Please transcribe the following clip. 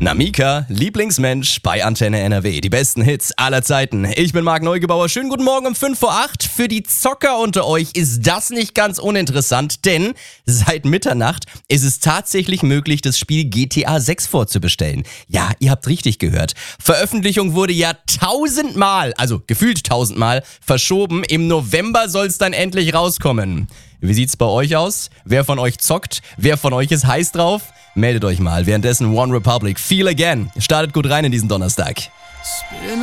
Na Mika, Lieblingsmensch bei Antenne NRW. Die besten Hits aller Zeiten. Ich bin Marc Neugebauer. Schönen guten Morgen um 5 vor 8. Für die Zocker unter euch ist das nicht ganz uninteressant, denn seit Mitternacht ist es tatsächlich möglich, das Spiel GTA 6 vorzubestellen. Ja, ihr habt richtig gehört. Veröffentlichung wurde ja 1000-mal, also gefühlt 1000-mal, verschoben. Im November soll es dann endlich rauskommen. Wie sieht's bei euch aus? Wer von euch zockt? Wer von euch ist heiß drauf? Meldet euch mal. Währenddessen One Republic, Feel Again. Startet gut rein in diesen Donnerstag.